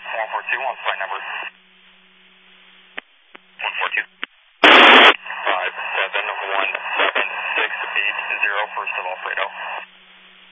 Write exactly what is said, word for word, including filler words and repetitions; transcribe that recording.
one four two on flight number. one four two. five seven one seven six eight zero, first of Alfredo.